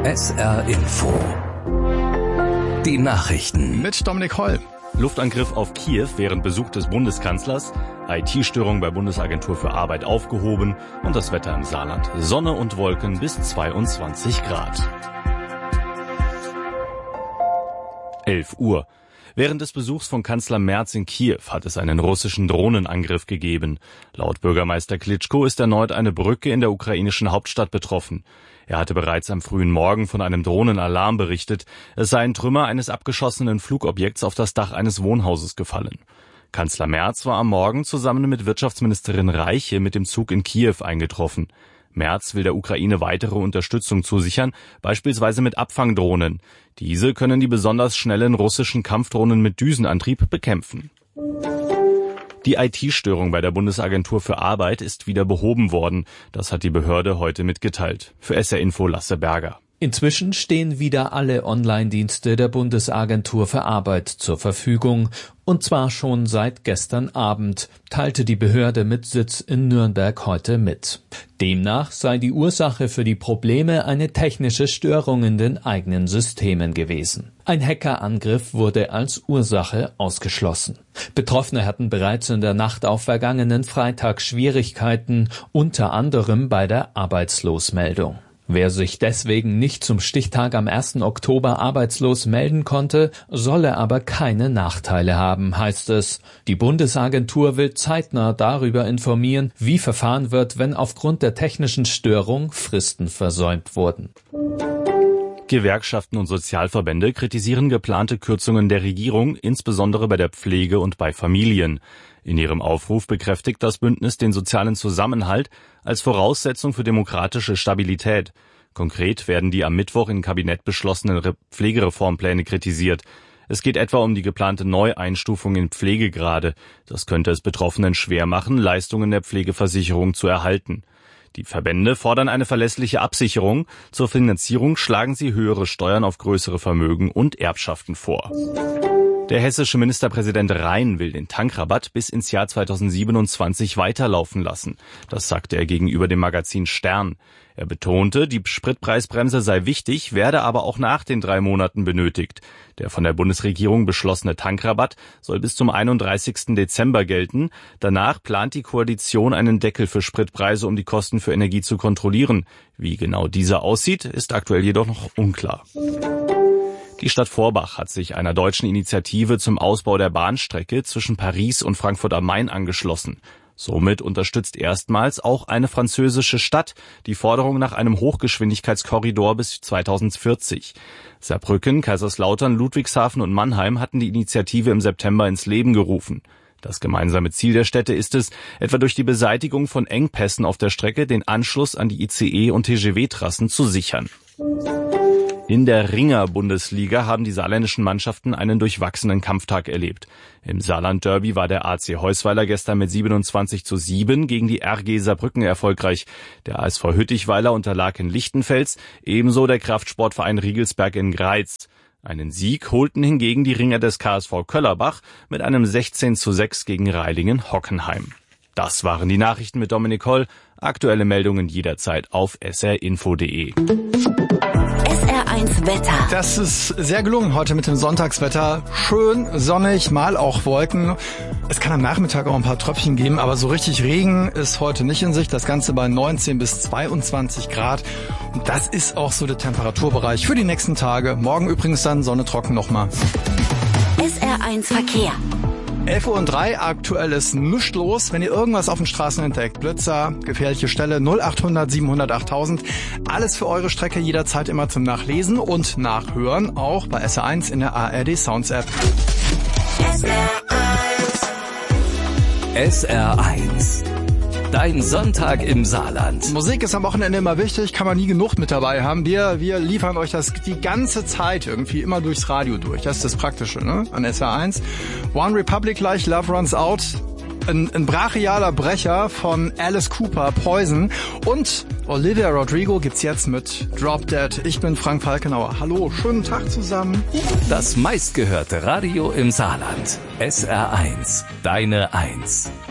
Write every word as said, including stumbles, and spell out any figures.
S R Info. Die Nachrichten. Mit Dominik Holl. Luftangriff auf Kiew während Besuch des Bundeskanzlers, I T-Störung bei Bundesagentur für Arbeit aufgehoben und das Wetter im Saarland. Sonne und Wolken bis zweiundzwanzig Grad. elf Uhr. Während des Besuchs von Kanzler Merz in Kiew hat es einen russischen Drohnenangriff gegeben. Laut Bürgermeister Klitschko ist erneut eine Brücke in der ukrainischen Hauptstadt betroffen. Er hatte bereits am frühen Morgen von einem Drohnenalarm berichtet. Es seien Trümmer eines abgeschossenen Flugobjekts auf das Dach eines Wohnhauses gefallen. Kanzler Merz war am Morgen zusammen mit Wirtschaftsministerin Reiche mit dem Zug in Kiew eingetroffen. Merz will der Ukraine weitere Unterstützung zusichern, beispielsweise mit Abfangdrohnen. Diese können die besonders schnellen russischen Kampfdrohnen mit Düsenantrieb bekämpfen. Die I T-Störung bei der Bundesagentur für Arbeit ist wieder behoben worden. Das hat die Behörde heute mitgeteilt. Für S R Info Lasse Berger. Inzwischen stehen wieder alle Online-Dienste der Bundesagentur für Arbeit zur Verfügung. Und zwar schon seit gestern Abend, teilte die Behörde mit Sitz in Nürnberg heute mit. Demnach sei die Ursache für die Probleme eine technische Störung in den eigenen Systemen gewesen. Ein Hackerangriff wurde als Ursache ausgeschlossen. Betroffene hatten bereits in der Nacht auf vergangenen Freitag Schwierigkeiten, unter anderem bei der Arbeitslosmeldung. Wer sich deswegen nicht zum Stichtag am ersten Oktober arbeitslos melden konnte, solle aber keine Nachteile haben, heißt es. Die Bundesagentur will zeitnah darüber informieren, wie verfahren wird, wenn aufgrund der technischen Störung Fristen versäumt wurden. Gewerkschaften und Sozialverbände kritisieren geplante Kürzungen der Regierung, insbesondere bei der Pflege und bei Familien. In ihrem Aufruf bekräftigt das Bündnis den sozialen Zusammenhalt als Voraussetzung für demokratische Stabilität. Konkret werden die am Mittwoch im Kabinett beschlossenen Pflegereformpläne kritisiert. Es geht etwa um die geplante Neueinstufung in Pflegegrade. Das könnte es Betroffenen schwer machen, Leistungen der Pflegeversicherung zu erhalten. Die Verbände fordern eine verlässliche Absicherung. Zur Finanzierung schlagen sie höhere Steuern auf größere Vermögen und Erbschaften vor. Der hessische Ministerpräsident Rhein will den Tankrabatt bis ins Jahr zweitausendsiebenundzwanzig weiterlaufen lassen. Das sagte er gegenüber dem Magazin Stern. Er betonte, die Spritpreisbremse sei wichtig, werde aber auch nach den drei Monaten benötigt. Der von der Bundesregierung beschlossene Tankrabatt soll bis zum einunddreißigsten Dezember gelten. Danach plant die Koalition einen Deckel für Spritpreise, um die Kosten für Energie zu kontrollieren. Wie genau dieser aussieht, ist aktuell jedoch noch unklar. Die Stadt Vorbach hat sich einer deutschen Initiative zum Ausbau der Bahnstrecke zwischen Paris und Frankfurt am Main angeschlossen. Somit unterstützt erstmals auch eine französische Stadt die Forderung nach einem Hochgeschwindigkeitskorridor bis zweitausendvierzig. Saarbrücken, Kaiserslautern, Ludwigshafen und Mannheim hatten die Initiative im September ins Leben gerufen. Das gemeinsame Ziel der Städte ist es, etwa durch die Beseitigung von Engpässen auf der Strecke den Anschluss an die I C E- und T G V-Trassen zu sichern. In der Ringer-Bundesliga haben die saarländischen Mannschaften einen durchwachsenen Kampftag erlebt. Im Saarland-Derby war der A C Heusweiler gestern mit siebenundzwanzig zu sieben gegen die R G Saarbrücken erfolgreich. Der A S V Hüttichweiler unterlag in Lichtenfels, ebenso der Kraftsportverein Riegelsberg in Greiz. Einen Sieg holten hingegen die Ringer des K S V Köllerbach mit einem sechzehn zu sechs gegen Reilingen-Hockenheim. Das waren die Nachrichten mit Dominik Holl. Aktuelle Meldungen jederzeit auf s r info punkt d e. S R eins Wetter. Das ist sehr gelungen heute mit dem Sonntagswetter. Schön, sonnig, mal auch Wolken. Es kann am Nachmittag auch ein paar Tröpfchen geben, aber so richtig Regen ist heute nicht in Sicht. Das Ganze bei neunzehn bis zweiundzwanzig Grad. Und das ist auch so der Temperaturbereich für die nächsten Tage. Morgen übrigens dann Sonne trocken nochmal. S R eins Verkehr. elf Uhr und drei, aktuell ist nichts los. Wenn ihr irgendwas auf den Straßen entdeckt, Blitzer, gefährliche Stelle, null achthundert siebenhundert achttausend. Alles für eure Strecke jederzeit immer zum Nachlesen und Nachhören, auch bei S R eins in der A R D Sounds App. S R eins. S R eins. Dein Sonntag im Saarland. Musik ist am Wochenende immer wichtig, kann man nie genug mit dabei haben. Wir, wir liefern euch das die ganze Zeit irgendwie immer durchs Radio durch. Das ist das Praktische, ne? An S R eins. One Republic gleich, Love Runs Out. Ein, ein brachialer Brecher von Alice Cooper, Poison. Und Olivia Rodrigo gibt's jetzt mit Drop Dead. Ich bin Frank Falkenauer. Hallo, schönen Tag zusammen. Das meistgehörte Radio im Saarland. S R eins. Deine Eins.